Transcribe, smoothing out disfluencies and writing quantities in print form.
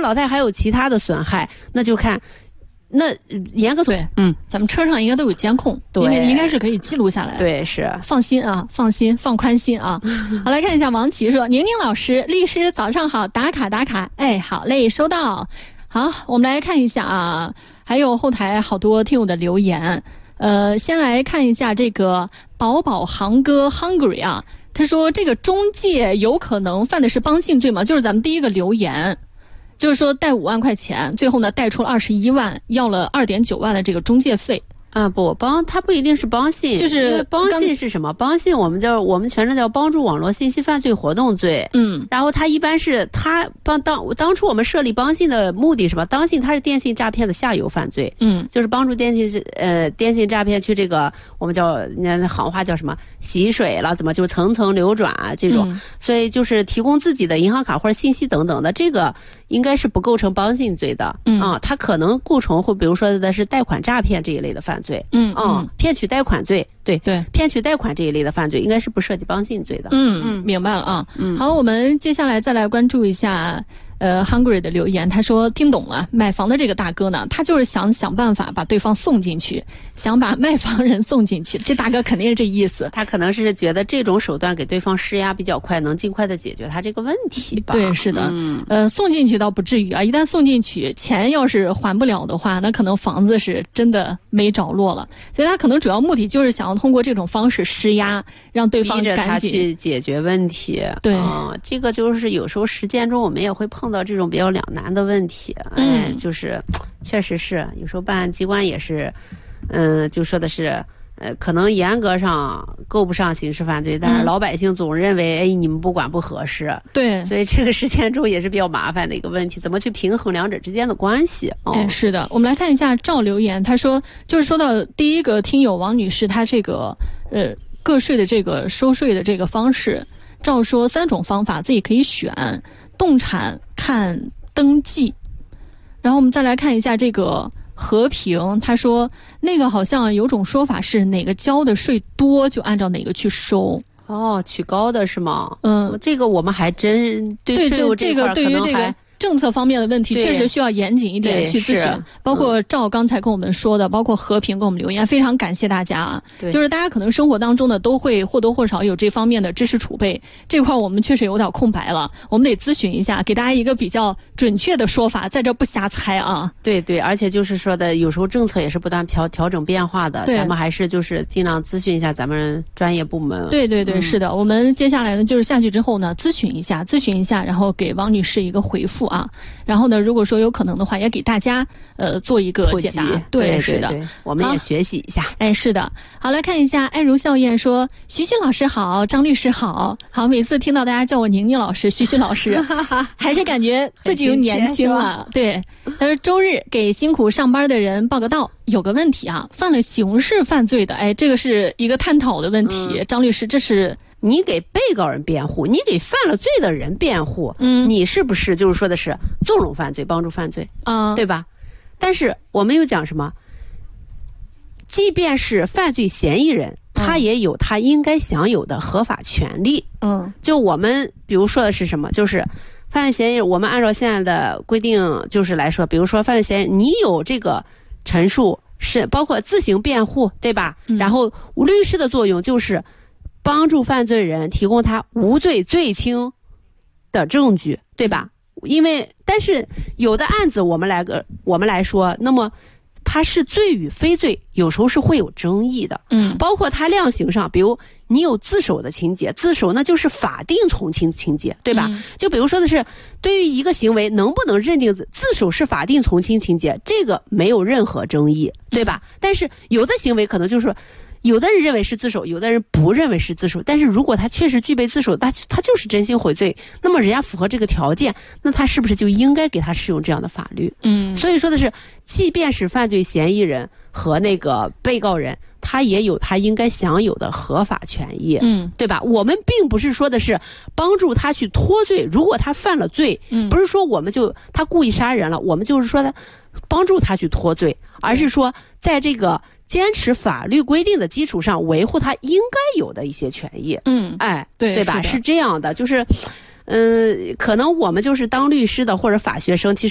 老太还有其他的损害，那就看。那严格对，咱们车上应该都有监控， 对， 因为应该是可以记录下来的。 对，是。 放心啊，放心，放宽心啊。好，来看一下王琦说，宁宁老师，律师早上好，打卡打卡。哎，好嘞，收到。好，我们来看一下啊，还有后台好多听友的留言。先来看一下这个宝宝航哥 Hungry 啊，他说这个中介有可能犯的是帮信罪吗？就是咱们第一个留言。就是说贷5万块钱，最后呢贷出了21万，要了2.9万的这个中介费。 啊不，他不一定是帮信， 就是帮信是什么？帮信我们全称叫帮助网络信息犯罪活动罪。然后他一般是当初我们设立帮信的目的是什么？当信它是电信诈骗的下游犯罪。就是帮助电信诈骗去这个我们叫那行话叫什么洗水了，怎么就层层流转啊这种。所以就是提供自己的银行卡或者信息等等的，这个应该是不构成帮信罪的。他可能构成会比如说的是贷款诈骗这一类的犯罪。骗取贷款罪，对，骗取贷款这一类的犯罪应该是不涉及帮信罪的。 明白了啊。好，我们接下来再来关注一下Hungry 的留言，他说听懂了，买房的这个大哥呢，他就是想办法把对方送进去，想把卖房人送进去，这大哥肯定是这意思。 他可能是觉得这种手段给对方施压比较快，能尽快的解决他这个问题吧。 对，是的。送进去倒不至于啊，一旦送进去，钱要是还不了的话，那可能房子是真的没着落了。所以他可能主要目的就是想要通过这种方式施压，让对方逼着他赶紧去解决问题。 对， 这个就是有时候实践中我们也会碰到这种比较两难的问题。就是确实是有时候办案机关也是，就说的是。可能严格上够不上刑事犯罪，但是老百姓总认为，你们不管不合适。 对， 所以这个实践中也是比较麻烦的一个问题，怎么去平衡两者之间的关系？ 是的，我们来看一下赵留言，他说就是说到第一个听友王女士，她这个个税的这个收税的这个方式，赵说3种方法自己可以选，动产、看登记。然后我们再来看一下这个和平，他说那个好像有种说法是哪个交的税多就按照哪个去收。 取高的是吗？这个我们还真对税务这块可能还。 政策方面的问题确实需要严谨一点去咨询，包括赵刚才跟我们说的，包括和平跟我们留言，非常感谢大家啊。就是大家可能生活当中呢都会或多或少有这方面的知识储备，这块我们确实有点空白了，我们得咨询一下，给大家一个比较准确的说法，在这不瞎猜啊。 对，而且就是说的有时候政策也是不断调整变化的，咱们还是就是尽量咨询一下咱们专业部门。 对，是的，我们接下来呢就是下去之后呢咨询一下，然后给王女士一个回复啊。然后呢，如果说有可能的话，也给大家做一个解答。对，是的， 我们也学习一下。 是的。好，来看一下，爱如笑靥说，徐老师好，张律师好。好，每次听到大家叫我宁宁老师、徐老师，还是感觉自己又年轻了。对，他说周日给辛苦上班的人报个到，有个问题啊，犯了刑事犯罪的，这个是一个探讨的问题。张律师，这是。 你给被告人辩护，你给犯了罪的人辩护，你是不是就是说的是纵容犯罪、帮助犯罪，对吧？但是我们又讲什么？即便是犯罪嫌疑人，他也有他应该享有的合法权利。就我们比如说的是什么？就是犯罪嫌疑人，我们按照现在的规定就是来说，比如说犯罪嫌疑人，你有这个陈述是包括自行辩护，对吧？然后律师的作用就是帮助犯罪人提供他无罪罪轻的证据，对吧？但是有的案子我们来说，那么它是罪与非罪，有时候是会有争议的。包括它量刑上，比如你有自首的情节，自首那就是法定从轻情节，对吧？就比如说的是，对于一个行为能不能认定自首是法定从轻情节，这个没有任何争议，对吧？但是有的行为可能就是说，有的人认为是自首，有的人不认为是自首，但是如果他确实具备自首，他就是真心悔罪，那么人家符合这个条件，那他是不是就应该给他适用这样的法律？所以说的是，即便是犯罪嫌疑人和那个被告人，他也有他应该享有的合法权益，对吧？我们并不是说的是帮助他去脱罪，如果他犯了罪，不是说我们就他故意杀人了，我们就是说帮助他去脱罪，而是说在这个坚持法律规定的基础上维护他应该有的一些权益。对吧？是这样的，就是可能我们就是当律师的或者法学生，其实